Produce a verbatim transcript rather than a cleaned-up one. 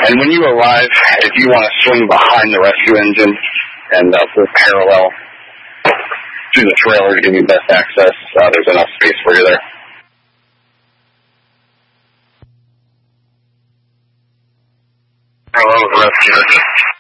And when you arrive, if you want to swing behind the rescue engine and uh, go parallel to the trailer to give you best access, uh, there's enough space for you there. Parallel with the rescue engine.